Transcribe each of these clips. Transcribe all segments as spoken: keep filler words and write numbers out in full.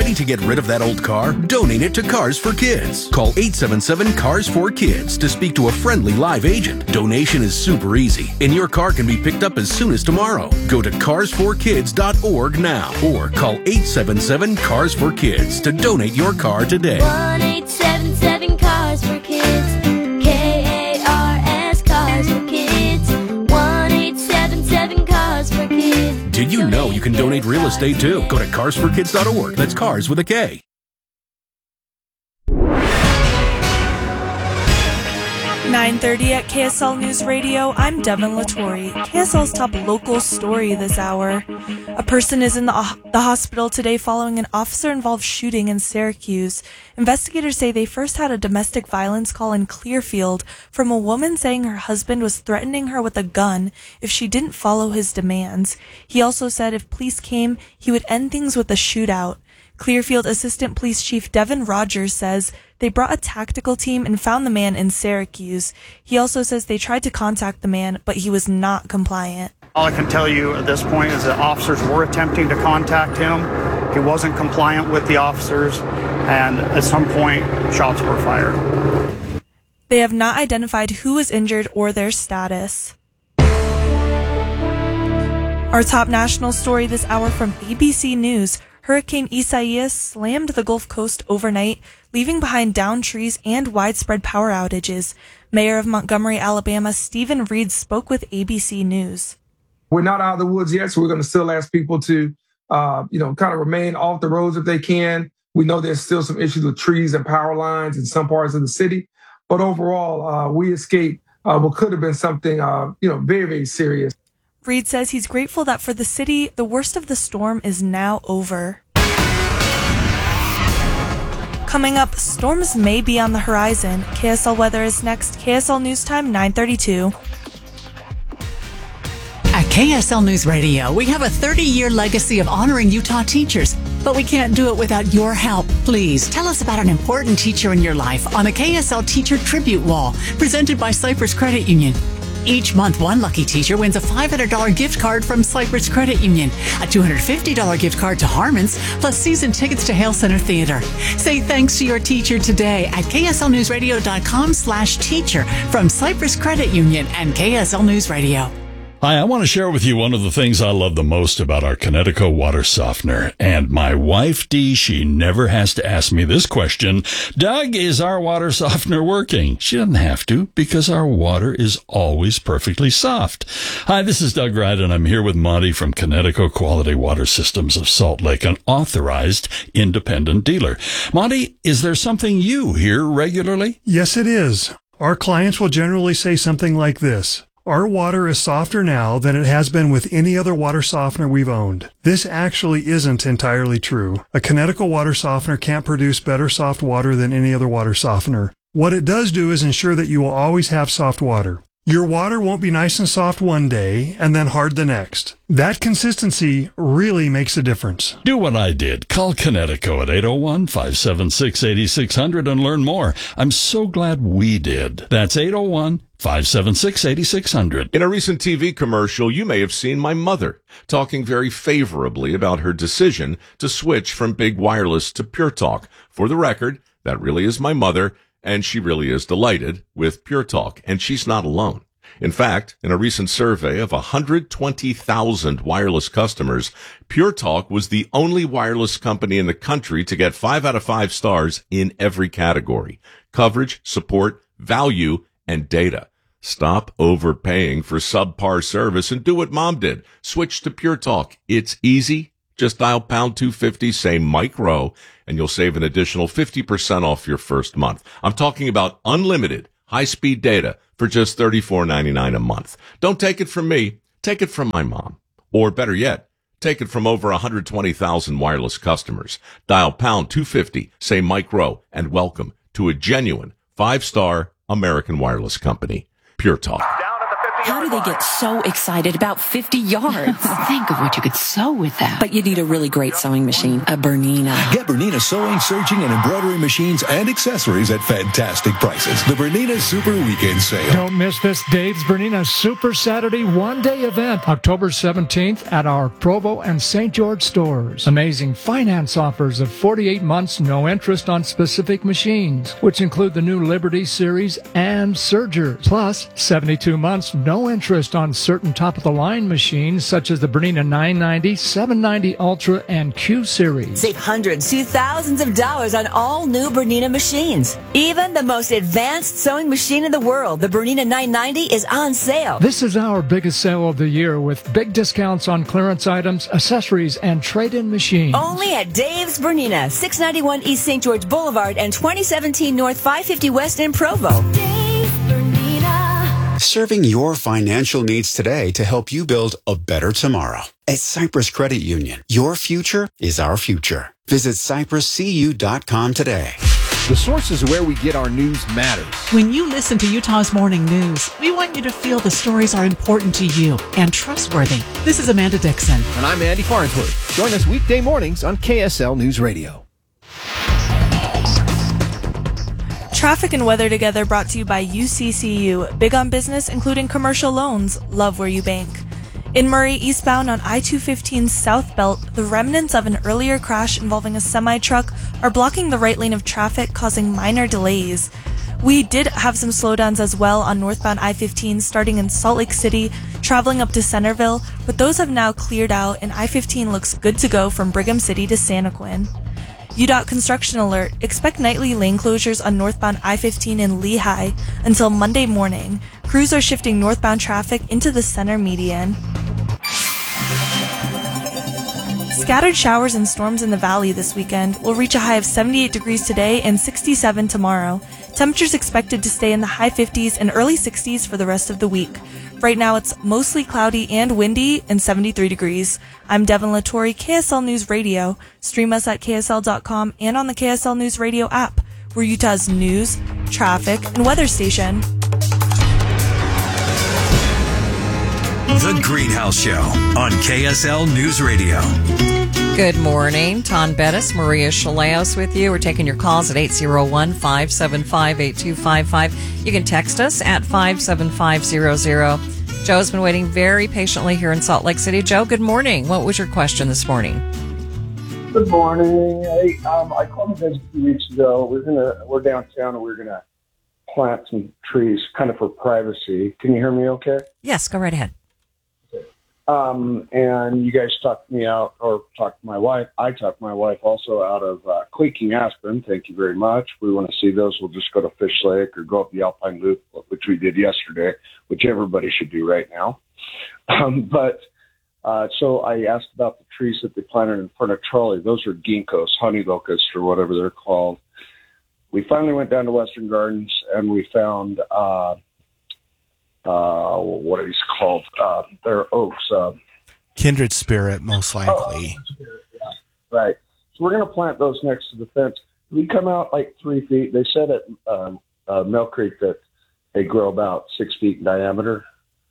Ready to get rid of that old car? Donate it to Cars for Kids. Call eight seven seven, C A R S four kids to speak to a friendly live agent. Donation is super easy, and your car can be picked up as soon as tomorrow. Go to cars for kids dot org now or call eight seven seven, C A R S four kids to donate your car today. one eight seven seven, cars for kids. K A R S, Cars for Kids. one eight seven seven, cars for kids. Did you know you can donate real estate too? Go to cars for kids dot org. That's cars with a K. nine thirty at K S L News Radio. I'm Devin Latore. K S L's top local story this hour. A person is in the, uh, the hospital today following an officer-involved shooting in Syracuse. Investigators say they first had a domestic violence call in Clearfield from a woman saying her husband was threatening her with a gun if she didn't follow his demands. He also said if police came, he would end things with a shootout. Clearfield Assistant Police Chief Devin Rogers says they brought a tactical team and found the man in Syracuse. He also says they tried to contact the man, but he was not compliant. All I can tell you at this point is that officers were attempting to contact him. He wasn't compliant with the officers, and at some point, shots were fired. They have not identified who was injured or their status. Our top national story this hour from A B C News. Hurricane Isaias slammed the Gulf Coast overnight, leaving behind downed trees and widespread power outages. Mayor of Montgomery, Alabama, Stephen Reed spoke with A B C News. We're not out of the woods yet, so we're going to still ask people to, uh, you know, kind of remain off the roads if they can. We know there's still some issues with trees and power lines in some parts of the city. But overall, uh, we escaped uh, what could have been something, uh, you know, very, very serious. Reed says he's grateful that for the city, the worst of the storm is now over. Coming up, storms may be on the horizon. K S L weather is next. K S L News Time, nine thirty-two. At K S L News Radio, we have a thirty-year legacy of honoring Utah teachers, but we can't do it without your help. Please tell us about an important teacher in your life on the K S L Teacher Tribute Wall, presented by Cypress Credit Union. Each month, one lucky teacher wins a five hundred dollars gift card from Cypress Credit Union, a two hundred fifty dollars gift card to Harmon's, plus season tickets to Hale Center Theater. Say thanks to your teacher today at kslnewsradio.com slash teacher from Cypress Credit Union and K S L News Radio. Hi, I want to share with you one of the things I love the most about our Kinetico water softener. And my wife, Dee, she never has to ask me this question. Doug, is our water softener working? She doesn't have to because our water is always perfectly soft. Hi, this is Doug Wright, and I'm here with Monty from Kinetico Quality Water Systems of Salt Lake, an authorized independent dealer. Monty, is there something you hear regularly? Yes, it is. Our clients will generally say something like this. Our water is softer now than it has been with any other water softener we've owned. This actually isn't entirely true. A Kinetico water softener can't produce better soft water than any other water softener. What it does do is ensure that you will always have soft water. Your water won't be nice and soft one day and then hard the next. That consistency really makes a difference. Do what I did. Call Kinetico at eight oh one, five seven six, eight six zero zero and learn more. I'm so glad we did. That's eight oh one, five seven six, eight six zero zero. In a recent T V commercial, you may have seen my mother talking very favorably about her decision to switch from Big Wireless to Pure Talk. For the record, that really is my mother, and she really is delighted with Pure Talk, and she's not alone. In fact, in a recent survey of one hundred twenty thousand wireless customers, Pure Talk was the only wireless company in the country to get five out of five stars in every category: coverage, support, value, and data. Stop overpaying for subpar service and do what Mom did. Switch to Pure Talk. It's easy. Just dial pound two fifty, say Mike Rowe, and you'll save an additional fifty percent off your first month. I'm talking about unlimited high-speed data for just thirty-four ninety-nine a month. Don't take it from me. Take it from my mom. Or better yet, take it from over one hundred twenty thousand wireless customers. Dial pound two fifty, say Mike Rowe, and welcome to a genuine five-star American wireless company, Pure Talk. Down at the How do they get so excited about fifty yards? Think of what you could sew with that. But you need a really great sewing machine, a Bernina. Get Bernina sewing, serging, and embroidery machines and accessories at fantastic prices. The Bernina Super Weekend Sale. Don't miss this Dave's Bernina Super Saturday one-day event, October seventeenth at our Provo and Saint George stores. Amazing finance offers of forty-eight months, no interest on specific machines, which include the new Liberty Series and Surgers. Plus, seventy-two months, no interest on certain top-of-the-line machines such as the Bernina nine ninety, seven ninety Ultra, and Q Series. Save hundreds to thousands of dollars on all new Bernina machines. Even the most advanced sewing machine in the world, the Bernina nine ninety, is on sale. This is our biggest sale of the year with big discounts on clearance items, accessories, and trade-in machines. Only at Dave's Bernina, six ninety-one East Saint George Boulevard and twenty seventeen North five fifty West in Provo. Dave's Bernina. Serving your financial needs today to help you build a better tomorrow. At Cyprus Credit Union, your future is our future. Visit cyprus c u dot com today. The sources where we get our news matters. When you listen to Utah's Morning News, we want you to feel the stories are important to you and trustworthy. This is Amanda Dixon. And I'm Andy Farnsworth. Join us weekday mornings on K S L News Radio. Traffic and weather together brought to you by U C C U. Big on business, including commercial loans. Love where you bank. In Murray, eastbound on I two fifteen South Belt, the remnants of an earlier crash involving a semi-truck are blocking the right lane of traffic, causing minor delays. We did have some slowdowns as well on northbound I fifteen starting in Salt Lake City, traveling up to Centerville, but those have now cleared out and I fifteen looks good to go from Brigham City to Santaquin. U D O T construction alert. Expect nightly lane closures on northbound I fifteen in Lehigh until Monday morning. Crews are shifting northbound traffic into the center median. Scattered showers and storms in the valley this weekend will reach a high of seventy-eight degrees today and sixty-seven tomorrow. Temperatures expected to stay in the high fifties and early sixties for the rest of the week. Right now it's mostly cloudy and windy and seventy-three degrees. I'm Devin Latore, K S L News Radio. Stream us at K S L dot com and on the K S L News Radio app. We're Utah's news, traffic, and weather station. The Greenhouse Show on K S L News Radio. Good morning. Ton Bettis, Maria Chaleos with you. We're taking your calls at eight oh one, five seven five, eight two five five. You can text us at five seven five zero zero. Joe's been waiting very patiently here in Salt Lake City. Joe, good morning. What was your question this morning? Good morning. Hey, um, I called you guys a few weeks ago. We're gonna we're downtown and we're gonna plant some trees, kind of for privacy. Can you hear me? Okay. Yes, go right ahead. Um, and you guys talked me out, or talked to my wife. I talked my wife also out of uh, Quaking Aspen. Thank you very much. We want to see those. We'll just go to Fish Lake or go up the Alpine Loop, which we did yesterday, which everybody should do right now. Um, but uh, so I asked about the trees that they planted in front of Charlie. Those are ginkgos, honey locust, or whatever they're called. We finally went down to Western Gardens and we found uh, Uh, what are these called? Uh, they're oaks. Uh, Kindred spirit, most likely. Oh, yeah. Right. So we're going to plant those next to the fence. We come out like three feet. They said at um, uh, Mill Creek that they grow about six feet in diameter.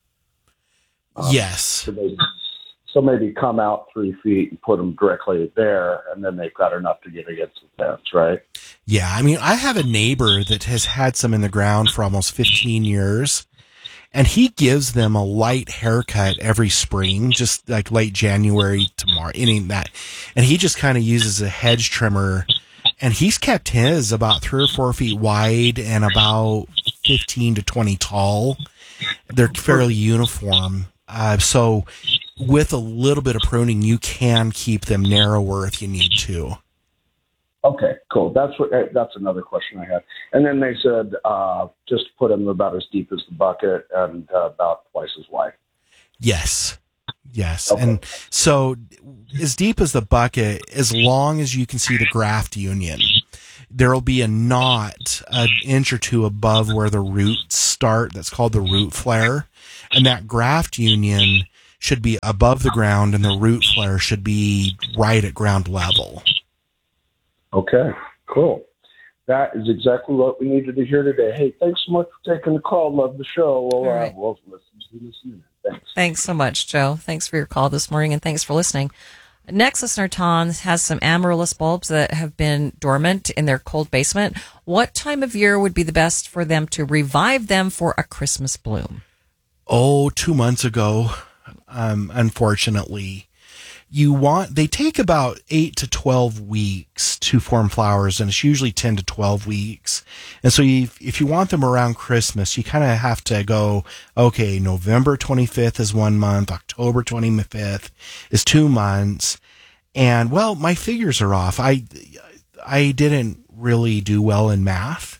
Um, yes. So maybe, so maybe come out three feet and put them directly there, and then they've got enough to get against the fence, right? Yeah. I mean, I have a neighbor that has had some in the ground for almost fifteen years. And he gives them a light haircut every spring, just like late January to March, any that. And he just kind of uses a hedge trimmer. And he's kept his about three or four feet wide and about fifteen to twenty tall. They're fairly uniform. Uh, so with a little bit of pruning, you can keep them narrower if you need to. Okay, cool. That's what. That's another question I had. And then they said uh, just put them about as deep as the bucket and uh, about twice as wide. Yes, yes. Okay. And so as deep as the bucket, as long as you can see the graft union, there will be a knot an inch or two above where the roots start. That's called the root flare, and that graft union should be above the ground, and the root flare should be right at ground level. Okay, cool. that is exactly what we needed to hear today. Hey, thanks so much for taking the call. Love the show. We'll, right. uh, we'll listen to this minute. Thanks. Thanks so much, Joe. Thanks for your call this morning, and thanks for listening. Next listener, Ton, has some amaryllis bulbs that have been dormant in their cold basement. What time of year would be the best for them to revive them for a Christmas bloom? Oh, two months ago, um, unfortunately. You want, they take about eight to twelve weeks to form flowers, and it's usually ten to twelve weeks. And so you, if you want them around Christmas, you kind of have to go, okay, November twenty-fifth is one month, October twenty-fifth is two months. And well, my figures are off. I, I didn't really do well in math.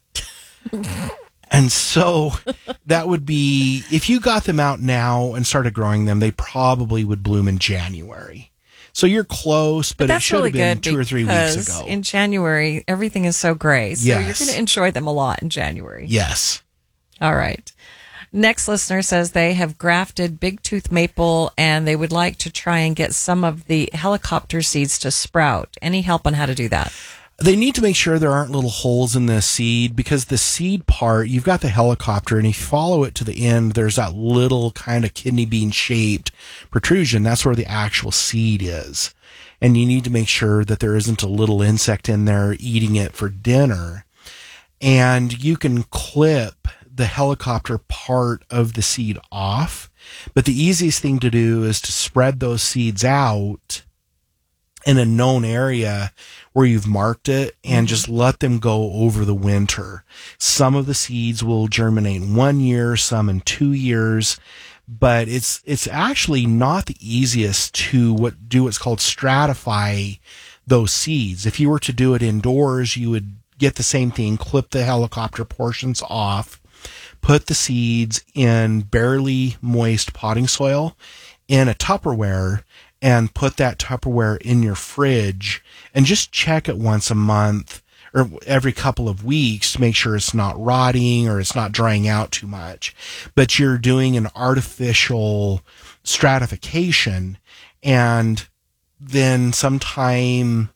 And so that would be, if you got them out now and started growing them, they probably would bloom in January. So you're close, but, but that's it should really have been good two or three weeks because ago. In January, everything is so gray. So Yes. you're going to enjoy them a lot in January. Yes. All right. Next listener says they have grafted big tooth maple and they would like to try and get some of the helicopter seeds to sprout. Any help on how to do that? They need to make sure there aren't little holes in the seed, because the seed part, you've got the helicopter, and if you follow it to the end, there's that little kind of kidney bean shaped protrusion. That's where the actual seed is. And you need to make sure that there isn't a little insect in there eating it for dinner. And you can clip the helicopter part of the seed off. But the easiest thing to do is to spread those seeds out in a known area where you've marked it and mm-hmm. just let them go over the winter. Some of the seeds will germinate in one year, some in two years, but it's, it's actually not the easiest to what, do what's called stratify those seeds. If you were to do it indoors, you would get the same thing, clip the helicopter portions off, put the seeds in barely moist potting soil in a Tupperware, and put that Tupperware in your fridge and just check it once a month or every couple of weeks to make sure it's not rotting or it's not drying out too much. But you're doing an artificial stratification, and then sometime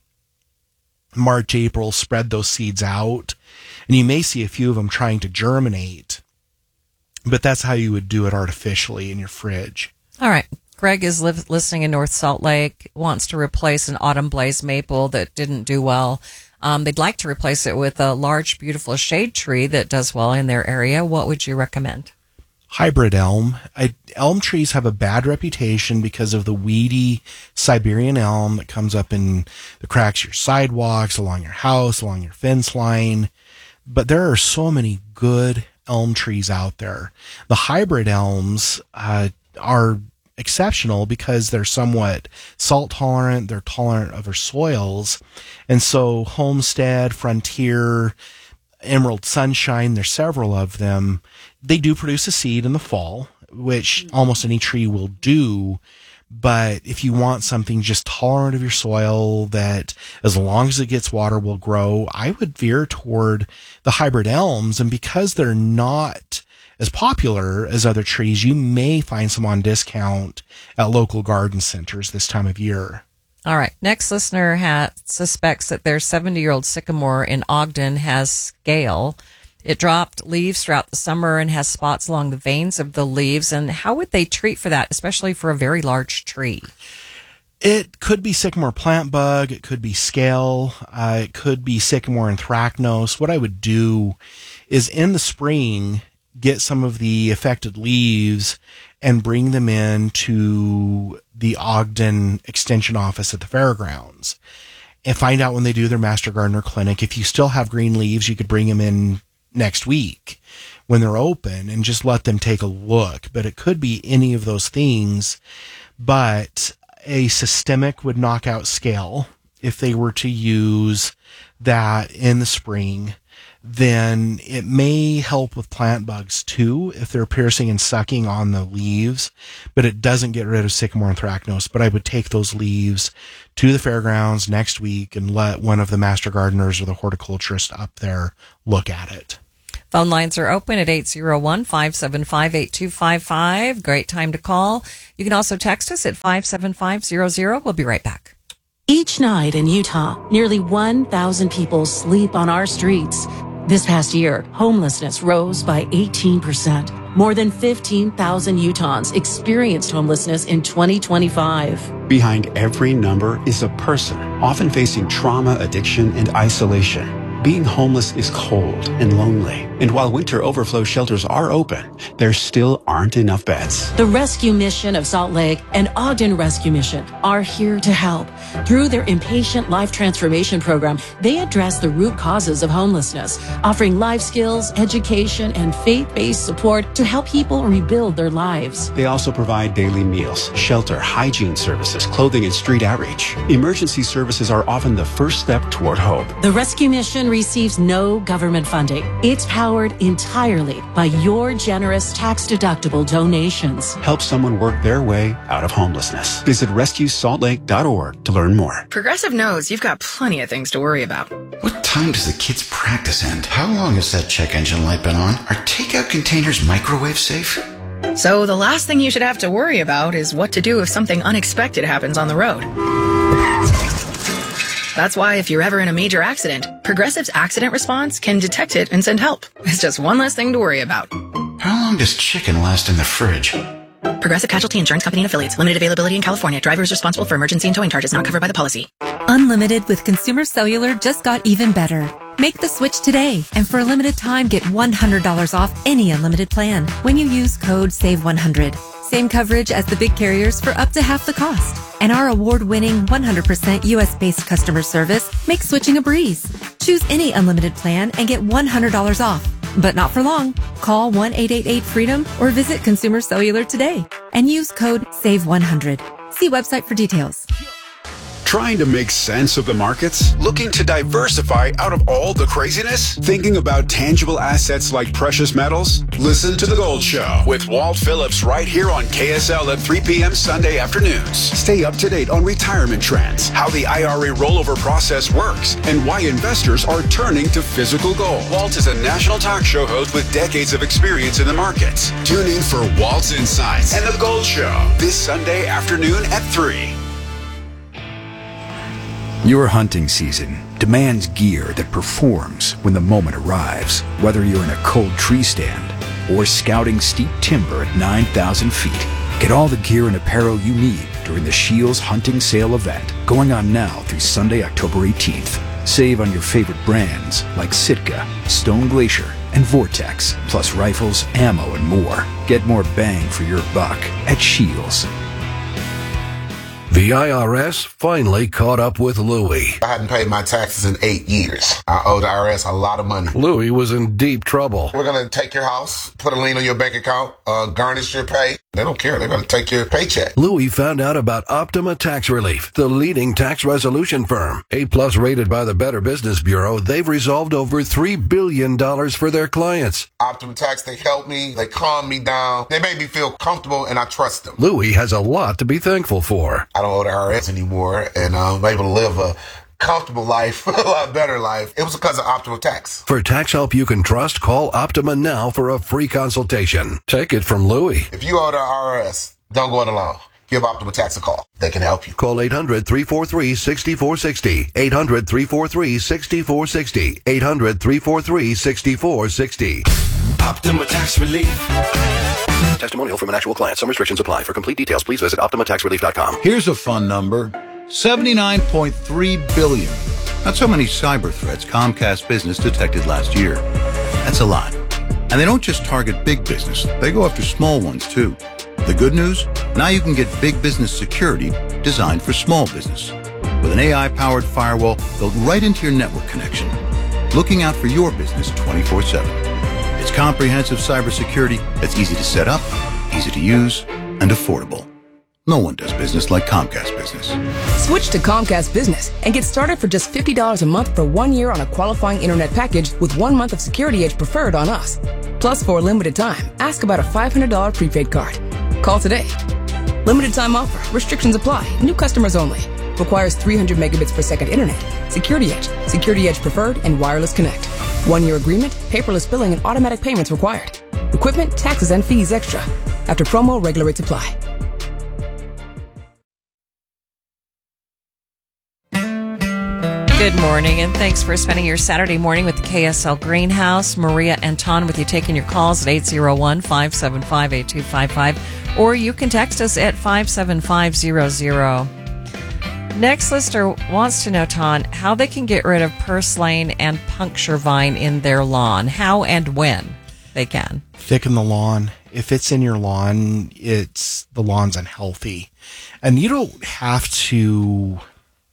March, April, spread those seeds out, and you may see a few of them trying to germinate, but that's how you would do it artificially in your fridge. All right. Greg is li- listening in North Salt Lake, wants to replace an autumn blaze maple that didn't do well. Um, they'd like to replace it with a large, beautiful shade tree that does well in their area. What would you recommend? Hybrid elm. I, elm trees have a bad reputation because of the weedy Siberian elm that comes up in the cracks of your sidewalks, along your house, along your fence line. But there are so many good elm trees out there. The hybrid elms uh, are exceptional because they're somewhat salt tolerant, they're tolerant of our soils. And so Homestead, Frontier, Emerald Sunshine, there's several of them. They do produce a seed in the fall, which almost any tree will do. But if you want something just tolerant of your soil that as long as it gets water will grow, I would veer toward the hybrid elms. And because they're not as popular as other trees, you may find some on discount at local garden centers this time of year. All right. Next listener ha- suspects that their seventy-year-old sycamore in Ogden has scale. It dropped leaves throughout the summer and has spots along the veins of the leaves. And how would they treat for that, especially for a very large tree? It could be sycamore plant bug. It could be scale. Uh, it could be sycamore anthracnose. What I would do is in the spring, get some of the affected leaves and bring them in to the Ogden Extension office at the fairgrounds and find out when they do their Master Gardener clinic. If you still have green leaves, you could bring them in next week when they're open and just let them take a look. But it could be any of those things. But a systemic would knock out scale if they were to use that in the spring. Then it may help with plant bugs too if they're piercing and sucking on the leaves, but it doesn't get rid of sycamore anthracnose. But I would take those leaves to the fairgrounds next week and let one of the master gardeners or the horticulturist up there look at it. Phone lines are open at eight zero one, five seven five, eight two five five. Great time to call. You can also text us at five seven five zero zero. We'll be right back. Each night in Utah, nearly one thousand people sleep on our streets. This past year, homelessness rose by eighteen percent. More than fifteen thousand Utahns experienced homelessness in twenty twenty-five. Behind every number is a person, often facing trauma, addiction, and isolation. Being homeless is cold and lonely. And while winter overflow shelters are open, there still aren't enough beds. The Rescue Mission of Salt Lake and Ogden Rescue Mission are here to help. Through their Inpatient Life Transformation Program, they address the root causes of homelessness, offering life skills, education, and faith-based support to help people rebuild their lives. They also provide daily meals, shelter, hygiene services, clothing, and street outreach. Emergency services are often the first step toward hope. The Rescue Mission receives no government funding. It's powered entirely by your generous tax-deductible donations. Help someone work their way out of homelessness. Visit rescue salt lake dot org to learn more. Progressive knows you've got plenty of things to worry about. What time does the kids' practice end? How long has that check engine light been on? Are takeout containers microwave safe? So the last thing you should have to worry about is what to do if something unexpected happens on the road. That's why if you're ever in a major accident, Progressive's accident response can detect it and send help. It's just one less thing to worry about. How long does chicken last in the fridge? Progressive Casualty Insurance Company and Affiliates. Limited availability in California. Driver is responsible for emergency and towing charges not covered by the policy. Unlimited with Consumer Cellular just got even better. Make the switch today, and for a limited time, get one hundred dollars off any unlimited plan when you use code save one hundred. Same coverage as the big carriers for up to half the cost. And our award-winning one hundred percent U S-based customer service makes switching a breeze. Choose any unlimited plan and get one hundred dollars off. But not for long. Call one eight eight eight freedom or visit Consumer Cellular today and use code save one hundred. See website for details. Trying to make sense of the markets? Looking to diversify out of all the craziness? Thinking about tangible assets like precious metals? Listen to The Gold Show with Walt Phillips right here on K S L at three p.m. Sunday afternoons. Stay up to date on retirement trends, how the I R A rollover process works, and why investors are turning to physical gold. Walt is a national talk show host with decades of experience in the markets. Tune in for Walt's Insights and The Gold Show this Sunday afternoon at three. Your hunting season demands gear that performs when the moment arrives. Whether you're in a cold tree stand or scouting steep timber at nine thousand feet, get all the gear and apparel you need during the Scheels Hunting Sale event going on now through Sunday, October eighteenth. Save on your favorite brands like Sitka, Stone Glacier, and Vortex, plus rifles, ammo, and more. Get more bang for your buck at Scheels. The I R S finally caught up with Louie. I hadn't paid my taxes in eight years. I owed the I R S a lot of money. Louie was in deep trouble. We're going to take your house, put a lien on your bank account, uh, garnish your pay. They don't care. They're going to take your paycheck. Louie found out about Optima Tax Relief, the leading tax resolution firm. A-plus rated by the Better Business Bureau, they've resolved over three billion dollars for their clients. Optima Tax, they helped me. They calmed me down. They made me feel comfortable, and I trust them. Louie has a lot to be thankful for. I don't owe the I R S anymore, and I'm able to live a comfortable life, a lot better life. It was because of Optima Tax. For tax help you can trust, call Optima now for a free consultation. Take it from Louie. If you owe the I R S, don't go it alone. Give Optima Tax a call. They can help you. Call eight hundred, three four three, six four six zero. eight hundred, three four three, six four six zero. eight hundred, three four three, six four six zero. Optima Tax Relief. Testimonial from an actual client. Some restrictions apply. For complete details, please visit optima tax relief dot com. Here's a fun number. seventy-nine point three billion. That's how many cyber threats Comcast Business detected last year. That's a lot. And they don't just target big business. They go after small ones, too. The good news? Now you can get big business security designed for small business. With an A I-powered firewall built right into your network connection. Looking out for your business twenty-four seven. It's comprehensive cybersecurity that's easy to set up, easy to use, and affordable. No one does business like Comcast Business. Switch to Comcast Business and get started for just fifty dollars a month for one year on a qualifying internet package with one month of Security Edge Preferred on us. Plus, for a limited time, ask about a five hundred dollars prepaid card. Call today. Limited time offer. Restrictions apply. New customers only. Requires three hundred megabits per second internet. Security Edge, Security Edge Preferred, and Wireless Connect. One-year agreement, paperless billing, and automatic payments required. Equipment, taxes, and fees extra. After promo, regular rates apply. Good morning, and thanks for spending your Saturday morning with the K S L Greenhouse. Maria and Ton with you, taking your calls at eight oh one, five seven five, eight two five five, or you can text us at five seven five zero zero. Next listener wants to know, Ton, how they can get rid of purslane and puncture vine in their lawn. How and when they can. Thicken the lawn. If it's in your lawn, it's the lawn's unhealthy. And you don't have to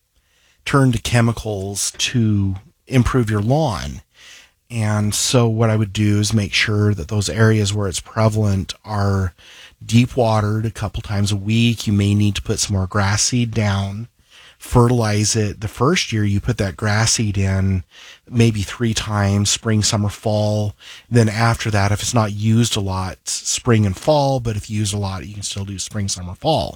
turn to chemicals to improve your lawn. And so what I would do is make sure that those areas where it's prevalent are deep watered a couple times a week. You may need to put some more grass seed down, fertilize it. The first year you put that grass seed in maybe three times, spring, summer, fall. Then after that, if it's not used a lot, spring and fall, but if you use a lot, you can still do spring, summer, fall.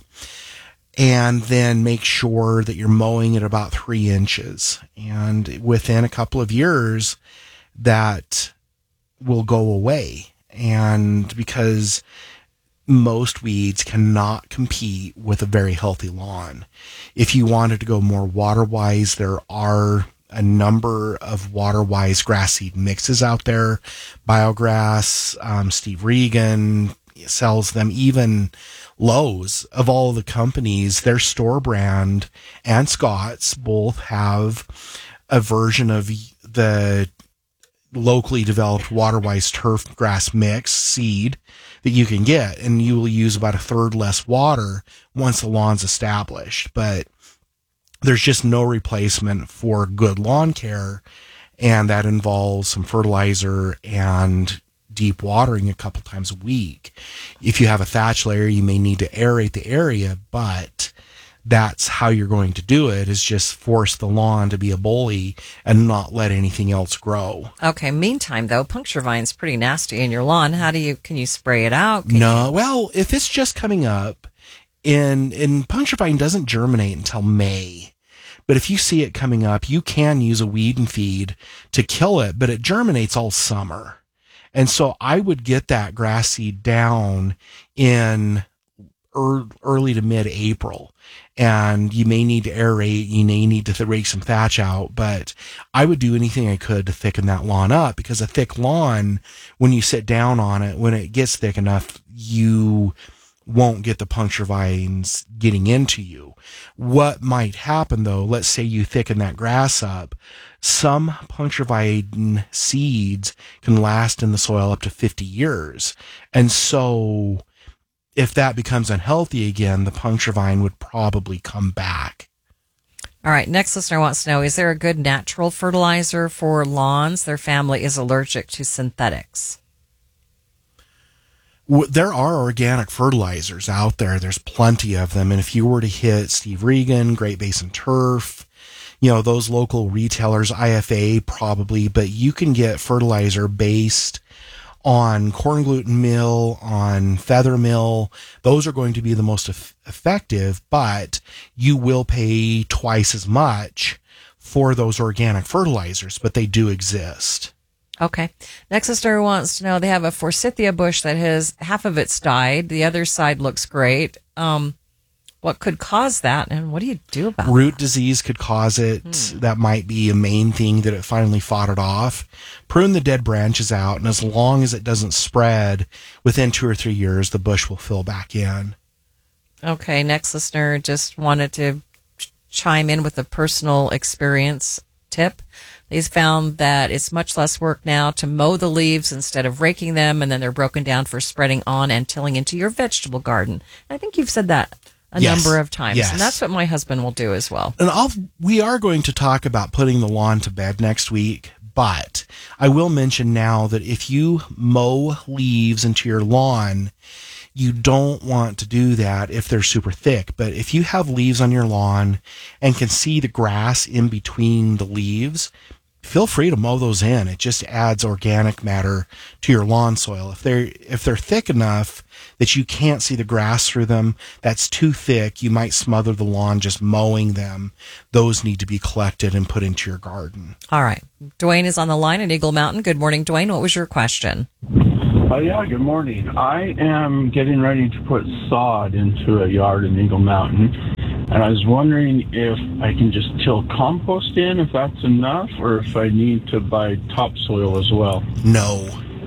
And then make sure that you're mowing at about three inches. And within a couple of years, that will go away. And because most weeds cannot compete with a very healthy lawn. If you wanted to go more water-wise, there are a number of water-wise grass seed mixes out there. Biograss, um, Steve Regan sells them. Even Lowe's, of all the companies, their store brand and Scott's both have a version of the locally developed water-wise turf grass mix seed that you can get, and you will use about a third less water once the lawn's established. But there's just no replacement for good lawn care, and that involves some fertilizer and deep watering a couple times a week. If you have a thatch layer, you may need to aerate the area, but that's how you're going to do it, is just force the lawn to be a bully and not let anything else grow. Okay. Meantime, though, puncture vine's pretty nasty in your lawn. How do you, can you spray it out? Can no. you- Well, if it's just coming up, in, in puncture vine doesn't germinate until May. But if you see it coming up, you can use a weed and feed to kill it, but it germinates all summer. And so I would get that grass seed down in early to mid-April. And you may need to aerate, you may need to rake some thatch out, but I would do anything I could to thicken that lawn up, because a thick lawn, when you sit down on it, when it gets thick enough, you won't get the puncture vines getting into you. What might happen, though, let's say you thicken that grass up, some puncture vine seeds can last in the soil up to fifty years. And so if that becomes unhealthy again, the puncture vine would probably come back. All right. Next listener wants to know, is there a good natural fertilizer for lawns? Their family is allergic to synthetics. There are organic fertilizers out there. There's plenty of them. And if you were to hit Steve Regan, Great Basin Turf, you know, those local retailers, I F A probably, but you can get fertilizer based on corn gluten meal, on feather meal. Those are going to be the most eff- effective, but you will pay twice as much for those organic fertilizers, but they do exist. Okay. Next listener wants to know, they have a forsythia bush that has half of it's died. The other side looks great. Um, what could cause that, and what do you do about it? Root disease could cause it. Hmm. That might be a main thing that it finally fought it off. Prune the dead branches out, and as long as it doesn't spread, within two or three years, the bush will fill back in. Okay. Next listener just wanted to ch- chime in with a personal experience tip. He's found that it's much less work now to mow the leaves instead of raking them, and then they're broken down for spreading on and tilling into your vegetable garden. I think you've said that a yes. number of times, yes. and that's what my husband will do as well. And I'll, we are going to talk about putting the lawn to bed next week, but I will mention now that if you mow leaves into your lawn, you don't want to do that if they're super thick. But if you have leaves on your lawn and can see the grass in between the leaves, feel free to mow those in. It just adds organic matter to your lawn soil. If they're, if they're thick enough that you can't see the grass through them, that's too thick, you might smother the lawn just mowing them. Those need to be collected and put into your garden. All right. Dwayne is on the line at Eagle Mountain. Good morning, Dwayne. What was your question? Oh, yeah, good morning. I am getting ready to put sod into a yard in Eagle Mountain. And I was wondering if I can just till compost in, if that's enough, or if I need to buy topsoil as well. No.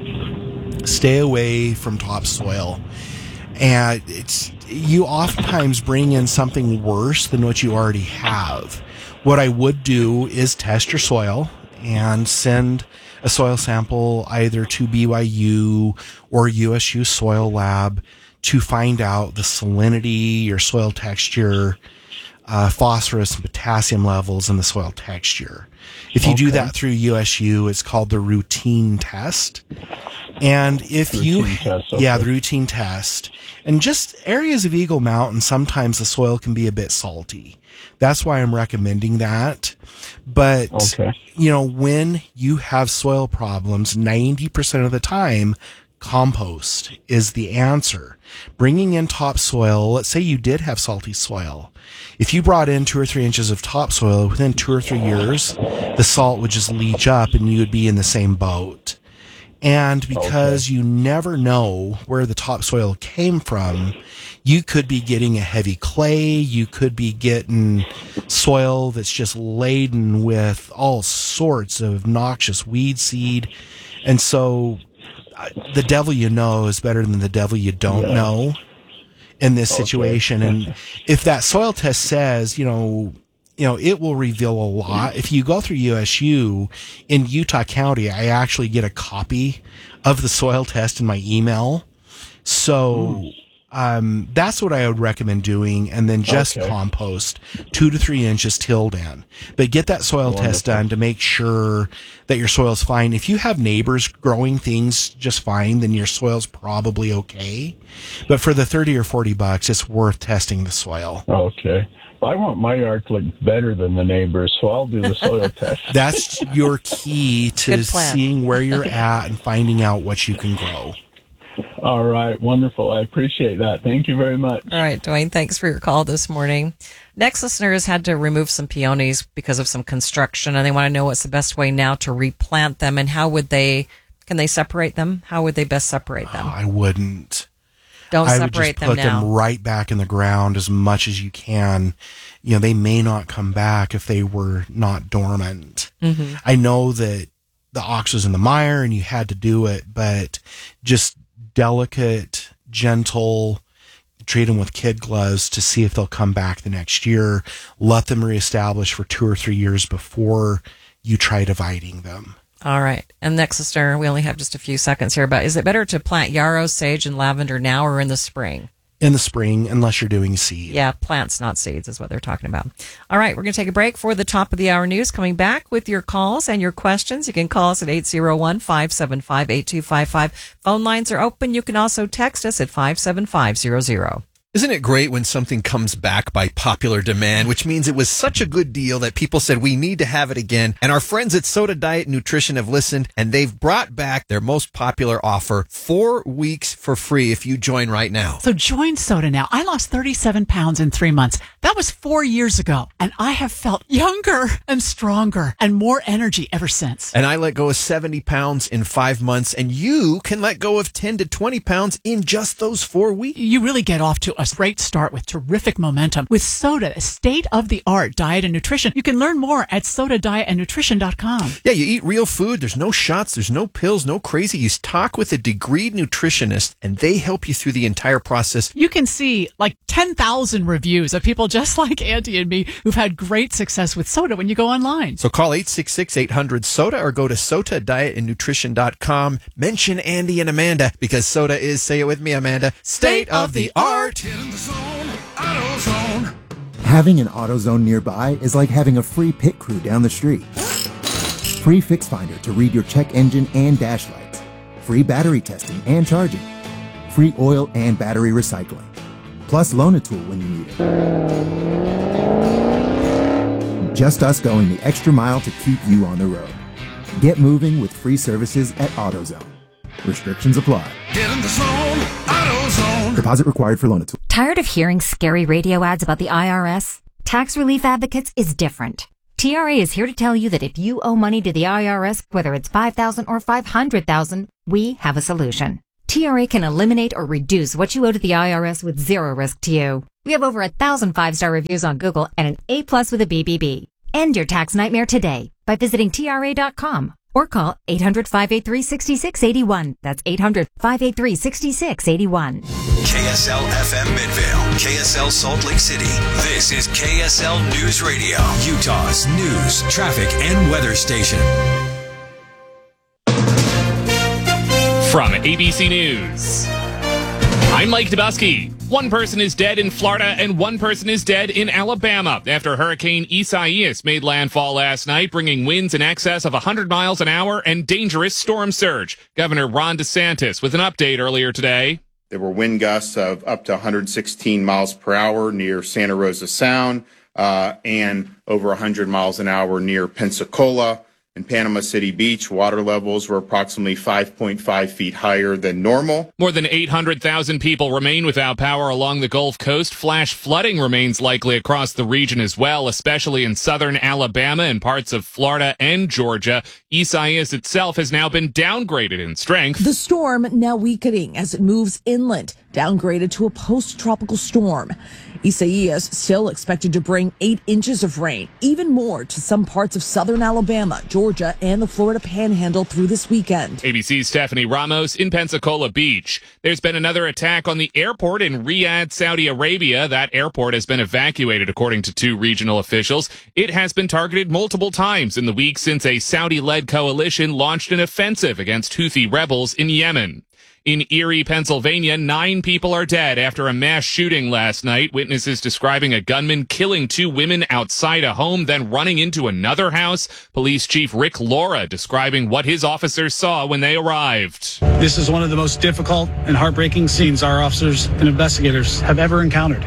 Stay away from topsoil. And it's you oftentimes bring in something worse than what you already have. What I would do is test your soil and send a soil sample either to B Y U or U S U Soil Lab to find out the salinity, your soil texture, uh, phosphorus and potassium levels in the soil texture. If you okay. do that through U S U, it's called the routine test. And if routine you, test, okay. yeah, the routine test. And just areas of Eagle Mountain, sometimes the soil can be a bit salty. That's why I'm recommending that. But, okay. you know, when you have soil problems, ninety percent of the time, compost is the answer. Bringing in topsoil, let's say you did have salty soil. If you brought in two or three inches of topsoil, within two or three years, the salt would just leach up and you would be in the same boat. And because okay. you never know where the topsoil came from, you could be getting a heavy clay, you could be getting soil that's just laden with all sorts of noxious weed seed. And so the devil you know is better than the devil you don't yeah. know in this okay. situation. And if that soil test says, you know, you know, it will reveal a lot. If you go through U S U in Utah County, I actually get a copy of the soil test in my email. So, mm. um, that's what I would recommend doing. And then just okay. compost two to three inches tilled in, but get that soil Wonderful. test done to make sure that your soil's fine. If you have neighbors growing things just fine, then your soil's probably okay. But for the thirty or forty bucks, it's worth testing the soil. Okay. I want my yard to look better than the neighbors, so I'll do the soil test. That's your key to seeing where you're at and finding out what you can grow. All right. Wonderful. I appreciate that. Thank you very much. All right, Dwayne, thanks for your call this morning. Next listener has had to remove some peonies because of some construction, and they want to know what's the best way now to replant them, and how would they, can they separate them? How would they best separate them? Oh, I wouldn't. Don't I separate would just put them now. them right back in the ground as much as you can. You know, they may not come back if they were not dormant. Mm-hmm. I know that the ox was in the mire and you had to do it, but just delicate, gentle, treat them with kid gloves to see if they'll come back the next year. Let them reestablish for two or three years before you try dividing them. All right. And next, sister, we only have just a few seconds here, but is it better to plant yarrow, sage, and lavender now or in the spring? In the spring, unless you're doing seed. Yeah, plants, not seeds, is what they're talking about. All right, we're going to take a break for the top of the hour news. Coming back with your calls and your questions. You can call us at eight zero one, five seven five, eight two five five. Phone lines are open. You can also text us at five seven five zero zero. Isn't it great when something comes back by popular demand, which means it was such a good deal that people said we need to have it again? And our friends at Soda Diet Nutrition have listened, and they've brought back their most popular offer, four weeks for free if you join right now. So join Soda now. I lost thirty-seven pounds in three months. That was four years ago. And I have felt younger and stronger and more energy ever since. And I let go of seventy pounds in five months, and you can let go of ten to twenty pounds in just those four weeks. You really get off to a great start with terrific momentum. With Soda, a state-of-the-art diet and nutrition. You can learn more at soda diet and nutrition dot com. Yeah, you eat real food. There's no shots. There's no pills. No crazy. You talk with a degreed nutritionist, and they help you through the entire process. You can see like ten thousand reviews of people just like Auntie and me who've had great success with Soda when you go online. So call eight six six, eight hundred, SODA or go to soda diet and nutrition dot com. Mention Andy and Amanda because Soda is, say it with me, Amanda, state-of-the-art. Having an AutoZone nearby is like having a free pit crew down the street. Free Fix Finder to read your check engine and dash lights. Free battery testing and charging. Free oil and battery recycling. Plus loan a tool when you need it. Just us going the extra mile to keep you on the road. Get moving with free services at AutoZone. Restrictions apply. Get in the zone, AutoZone. Deposit required for loan a tool. Tired of hearing scary radio ads about the I R S? Tax Relief Advocates is different. T R A is here to tell you that if you owe money to the I R S, whether it's five thousand dollars or five hundred thousand dollars, we have a solution. T R A can eliminate or reduce what you owe to the I R S with zero risk to you. We have over a thousand five-star reviews on Google and an A plus with a B B B. End your tax nightmare today by visiting T R A dot com or call eight hundred, five eight three, six six eight one. That's eight hundred, five eight three, six six eight one. K S L F M Midvale, K S L Salt Lake City. This is K S L News Radio, Utah's news, traffic, and weather station. From A B C News, I'm Mike Dubusky. One person is dead in Florida and one person is dead in Alabama after Hurricane Isaias made landfall last night, bringing winds in excess of one hundred miles an hour and dangerous storm surge. Governor Ron DeSantis with an update earlier today. There were wind gusts of up to one hundred sixteen miles per hour near Santa Rosa Sound uh, and over one hundred miles an hour near Pensacola. In Panama City Beach, water levels were approximately five point five feet higher than normal. More than eight hundred thousand people remain without power along the Gulf Coast. Flash flooding remains likely across the region as well, especially in southern Alabama and parts of Florida and Georgia. Isaias itself has now been downgraded in strength. The storm now weakening as it moves inland, downgraded to a post-tropical storm. Isaias still expected to bring eight inches of rain, even more to some parts of southern Alabama, Georgia, and the Florida Panhandle through this weekend. A B C's Stephanie Ramos in Pensacola Beach. There's been another attack on the airport in Riyadh, Saudi Arabia. That airport has been evacuated, according to two regional officials. It has been targeted multiple times in the week since a Saudi-led coalition launched an offensive against Houthi rebels in Yemen. In Erie, Pennsylvania, nine people are dead after a mass shooting last night. Witnesses describing a gunman killing two women outside a home, then running into another house. Police Chief Rick Laura describing what his officers saw when they arrived. This is one of the most difficult and heartbreaking scenes our officers and investigators have ever encountered.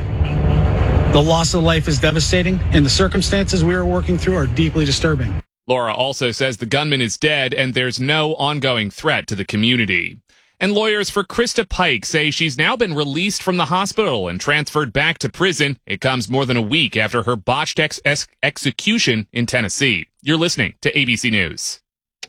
The loss of life is devastating, and the circumstances we are working through are deeply disturbing. Laura also says the gunman is dead and there's no ongoing threat to the community. And lawyers for Krista Pike say she's now been released from the hospital and transferred back to prison. It comes more than a week after her botched ex- ex- execution in Tennessee. You're listening to A B C News.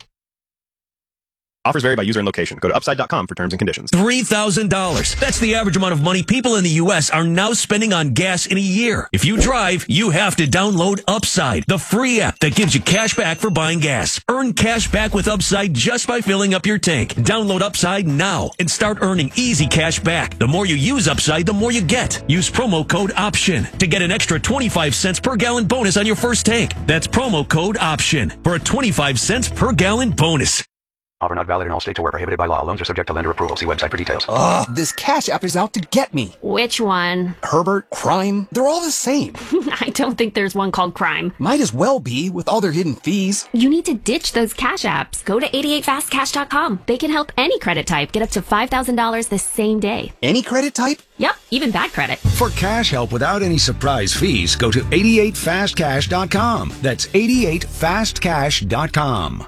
Offers vary by user and location. Go to upside dot com for terms and conditions. three thousand dollars. That's the average amount of money people in the U S are now spending on gas in a year. If you drive, you have to download Upside, the free app that gives you cash back for buying gas. Earn cash back with Upside just by filling up your tank. Download Upside now and start earning easy cash back. The more you use Upside, the more you get. Use promo code OPTION to get an extra twenty-five cents per gallon bonus on your first tank. That's promo code OPTION for a twenty-five cents per gallon bonus. Offer not valid in all states or where prohibited by law. Loans are subject to lender approval. See website for details. Ugh, this Cash App is out to get me. Which one? Herbert, Crime, they're all the same. I don't think there's one called Crime. Might as well be, with all their hidden fees. You need to ditch those Cash Apps. Go to eighty-eight fast cash dot com. They can help any credit type get up to five thousand dollars the same day. Any credit type? Yep, even bad credit. For cash help without any surprise fees, go to eighty-eight fast cash dot com. That's eighty-eight fast cash dot com.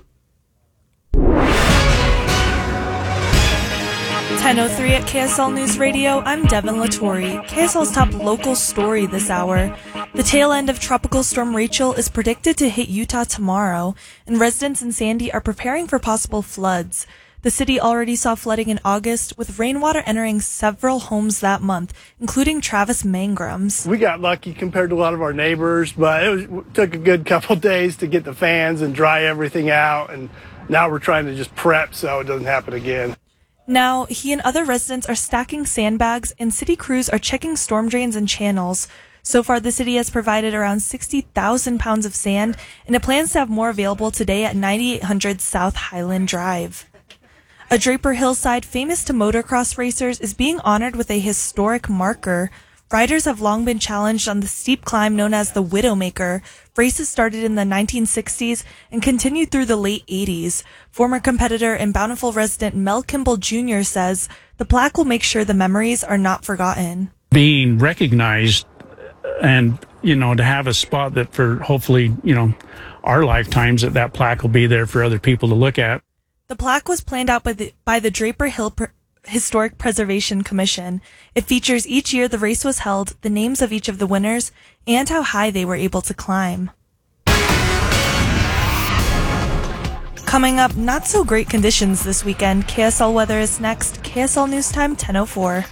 ten oh three at K S L News Radio, I'm Devin Latore. K S L's top local story this hour. The tail end of Tropical Storm Rachel is predicted to hit Utah tomorrow, and residents in Sandy are preparing for possible floods. The city already saw flooding in August, with rainwater entering several homes that month, including Travis Mangrams. We got lucky compared to a lot of our neighbors, but it, was, it took a good couple days to get the fans and dry everything out, and now we're trying to just prep so it doesn't happen again. Now, he and other residents are stacking sandbags, and city crews are checking storm drains and channels. So far, the city has provided around sixty thousand pounds of sand, and it plans to have more available today at ninety-eight hundred South Highland Drive. A Draper Hillside famous to motocross racers is being honored with a historic marker. Riders have long been challenged on the steep climb known as the Widowmaker. Races started in the nineteen sixties and continued through the late eighties. Former competitor and Bountiful resident Mel Kimball Junior says the plaque will make sure the memories are not forgotten. Being recognized and, you know, to have a spot that for hopefully, you know, our lifetimes that that plaque will be there for other people to look at. The plaque was planned out by the, by the Draper Hill Pr- Historic Preservation Commission. It features each year the race was held, the names of each of the winners, and how high they were able to climb. Coming up, not so great conditions this weekend. K S L weather is next. K S L News Time, ten oh four.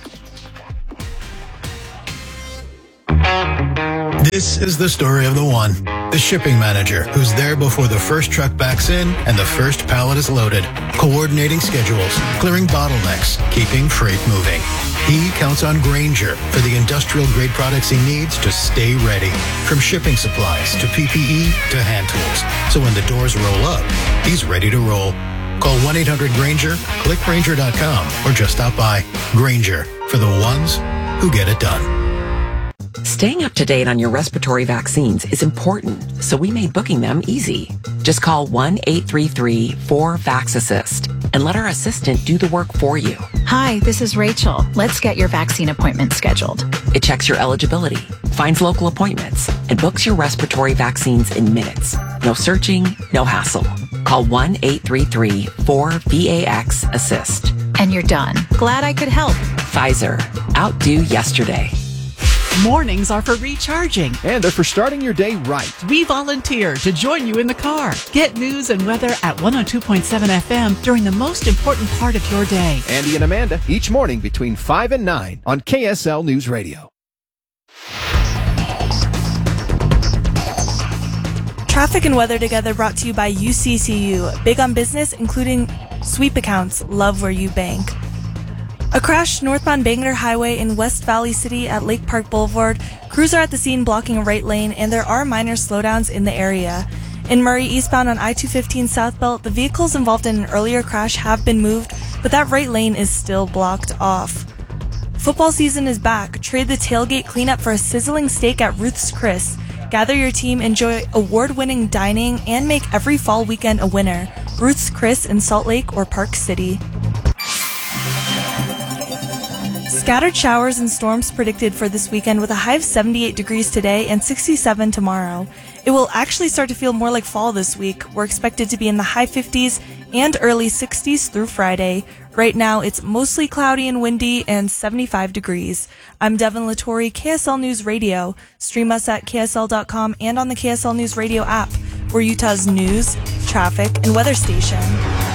This is the story of the one, the shipping manager, who's there before the first truck backs in and the first pallet is loaded, coordinating schedules, clearing bottlenecks, keeping freight moving. He counts on Grainger for the industrial-grade products he needs to stay ready, from shipping supplies to P P E to hand tools. So when the doors roll up, he's ready to roll. Call one eight hundred Grainger, click Grainger dot com, or just stop by. Grainger, for the ones who get it done. Staying up to date on your respiratory vaccines is important, so we made booking them easy. Just call one eight three three four VAX-ASSIST and let our assistant do the work for you. Hi, this is Rachel. Let's get your vaccine appointment scheduled. It checks your eligibility, finds local appointments, and books your respiratory vaccines in minutes. No searching, no hassle. Call one eight three three four VAX-ASSIST. And you're done. Glad I could help. Pfizer. Outdo yesterday. Mornings are for recharging. And they're for starting your day right. We volunteer to join you in the car. Get news and weather at one oh two point seven F M during the most important part of your day. Andy and Amanda, each morning between five and nine on K S L News Radio. Traffic and weather together brought to you by U C C U. Big on business, including sweep accounts. Love where you bank. A crash northbound Bangor Highway in West Valley City at Lake Park Boulevard. Crews are at the scene blocking a right lane, and there are minor slowdowns in the area. In Murray, eastbound on I two fifteen southbound, the vehicles involved in an earlier crash have been moved, but that right lane is still blocked off. Football season is back. Trade the tailgate cleanup for a sizzling steak at Ruth's Chris. Gather your team, enjoy award-winning dining, and make every fall weekend a winner. Ruth's Chris in Salt Lake or Park City. Scattered showers and storms predicted for this weekend with a high of seventy-eight degrees today and sixty-seven tomorrow. It will actually start to feel more like fall this week. We're expected to be in the high fifties and early sixties through Friday. Right now, it's mostly cloudy and windy and seventy-five degrees. I'm Devin Latore, K S L News Radio. Stream us at K S L dot com and on the K S L News Radio app. We're Utah's news, traffic, and weather station.